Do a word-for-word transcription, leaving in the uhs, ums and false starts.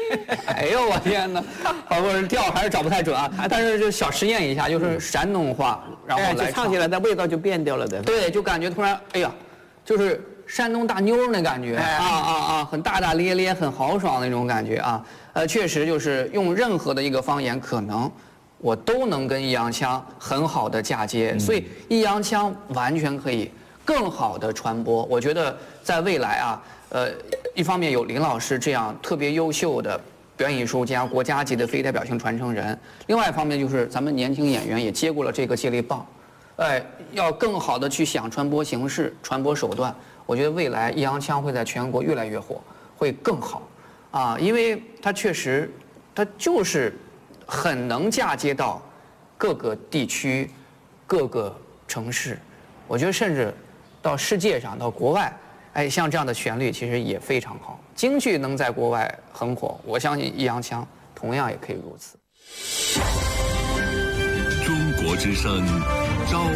哎呦我天哪，好不容易调还是找不太准啊。但是就小实验一下，就是山东话，然后哎， 来就唱起来，那味道就变掉了的。 对，就感觉突然，哎呀，就是山东大妞儿那感觉啊啊啊，很大大咧咧，很豪爽那种感觉啊。呃，确实就是用任何的一个方言，可能我都能跟易烊千很好的嫁接，所以易烊千完全可以更好的传播。我觉得在未来啊，呃，一方面有林老师这样特别优秀的表演艺术家、国家级的非代表性传承人，另外一方面就是咱们年轻演员也接过了这个接力棒。哎，要更好的去想传播形式、传播手段。我觉得未来易烊千会在全国越来越火，会更好，啊，因为他确实，他就是很能嫁接到各个地区、各个城市。我觉得甚至到世界上、到国外，哎，像这样的旋律其实也非常好。京剧能在国外很火，我相信易烊千同样也可以如此。 中国之声，朝